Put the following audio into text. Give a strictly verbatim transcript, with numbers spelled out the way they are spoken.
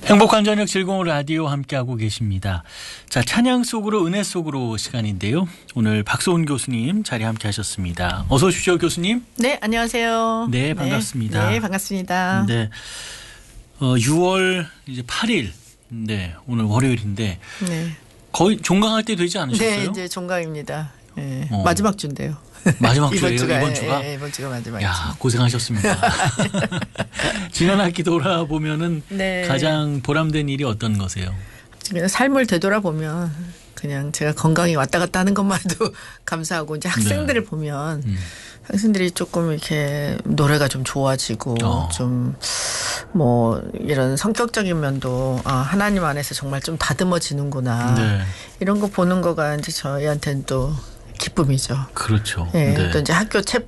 행복한 저녁 즐거운 라디오 함께하고 계십니다. 자, 찬양 속으로 은혜 속으로 시간인데요. 오늘 박소은 교수님 자리 함께 하셨습니다. 어서 오십시오, 교수님. 네, 안녕하세요. 네, 반갑습니다. 네, 네 반갑습니다. 네. 어, 유월 이제 팔 일. 네, 오늘 월요일인데. 네. 거의 종강할 때 되지 않으셨어요? 네, 이제 종강입니다. 네, 어. 마지막 주인데요. 마지막 이번 주예요, 주가, 이번 주가? 예, 이번 주가 마지막 주. 야, 고생하셨습니다. 지난 학기 돌아보면은 네. 가장 보람된 일이 어떤 거세요? 그냥 삶을 되돌아보면 그냥 제가 건강히 왔다 갔다 하는 것만 해도 감사하고 이제 학생들을 네. 보면 음. 학생들이 조금 이렇게 노래가 좀 좋아지고 어. 좀 뭐 이런 성격적인 면도 아, 하나님 안에서 정말 좀 다듬어지는구나. 네. 이런 거 보는 거가 이제 저희한테는 또 기쁨이죠. 그렇죠. 예, 네. 또 이제 학교 책